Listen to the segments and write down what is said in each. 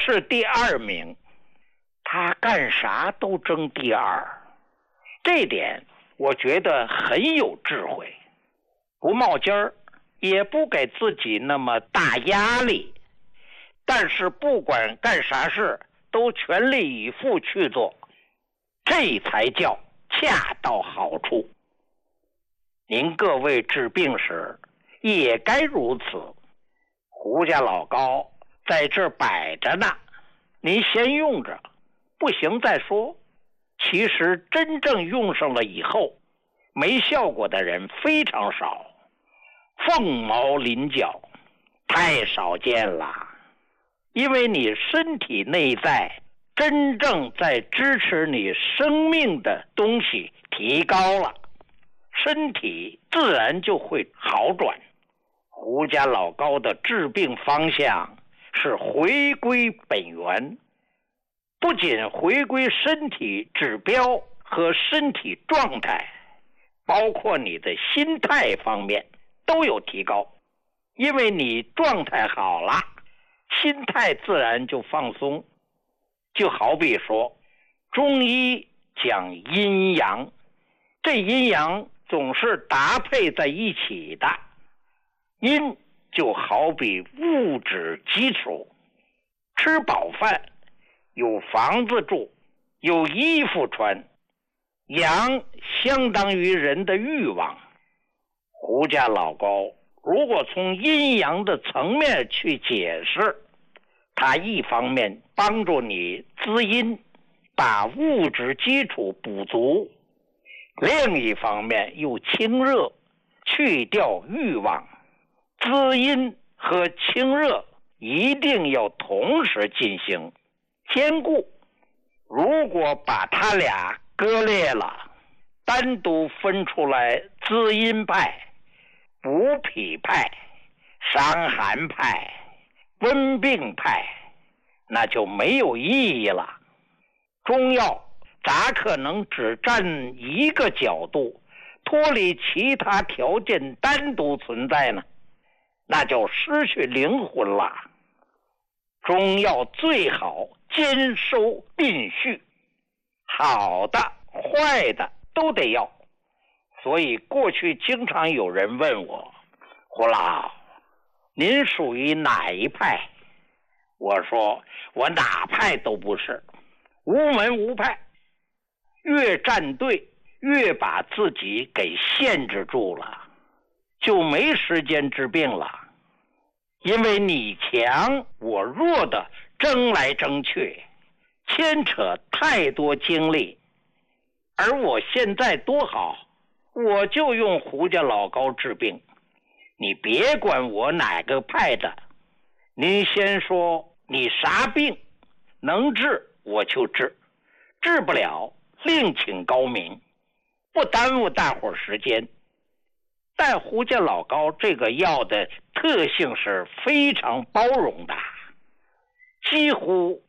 是第2名，他干啥都争第2，这点我觉得很有智慧，不冒尖儿，也不给自己那么大压力，但是不管干啥事都全力以赴去做，这才叫恰到好处。您各位治病时也该如此。胡家老高在这摆着呢，您先用着，不行再说。其实真正用上了以后，没效果的人非常少，凤毛麟角，太少见了。因为你身体内在真正在支持你生命的东西提高了，身体自然就会好转。胡家老高的治病方向是回归本源，不仅回归身体指标和身体状态，包括你的心态方面都有提高。因为你状态好了，心态自然就放松。就好比说中医讲阴阳，这阴阳总是搭配在一起的。阴就好比物质基础，吃饱饭，有房子住，有衣服穿。阳相当于人的欲望。胡家老高如果从阴阳的层面去解释，它一方面帮助你滋阴，把物质基础补足，另一方面又清热，去掉欲望。滋阴和清热一定要同时进行，兼顾。如果把它俩割裂了，单独分出来滋阴派、补脾派、伤寒派、温病派，那就没有意义了。中药咋可能只占一个角度，脱离其他条件单独存在呢？那就失去灵魂了。中药最好兼收并蓄，好的坏的都得要。所以过去经常有人问我，胡老，您属于哪一派？我说我哪派都不是，无门无派。越站队越把自己给限制住了，就没时间治病了。因为你强我弱的争来争去，牵扯太多精力。而我现在多好，我就用胡家老高治病，你别管我哪个派的，您先说你啥病能治我就治，治不了另请高明，不耽误大伙时间。但胡家老高这个药的特性是非常包容的，几乎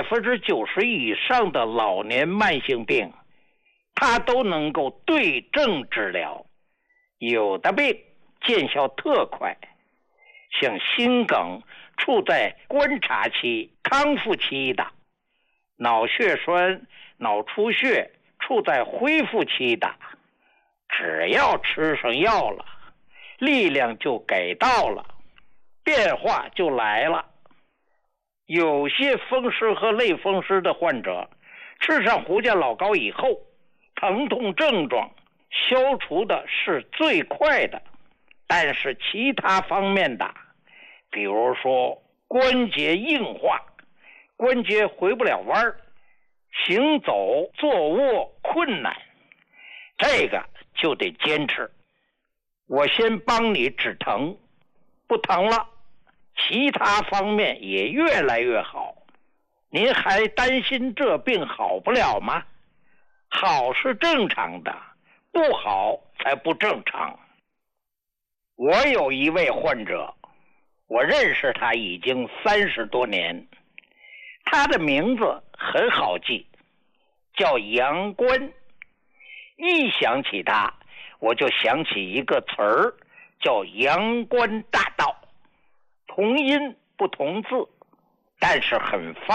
90%以上的老年慢性病它都能够对症治疗。有的病见效特快，像心梗处在观察期、康复期的，脑血栓、脑出血处在恢复期的，只要吃上药了，力量就给到了，变化就来了。有些风湿和类风湿的患者吃上胡家老高以后，疼痛症状消除的是最快的。但是其他方面的，比如说关节硬化，关节回不了弯，行走坐卧困难，这个就得坚持。我先帮你止疼，不疼了，其他方面也越来越好。您还担心这病好不了吗？好是正常的，不好才不正常。我有一位患者，我认识他已经30多年，他的名字很好记，叫杨官。一想起他，我就想起一个词儿，叫阳关大道。同音不同字，但是很方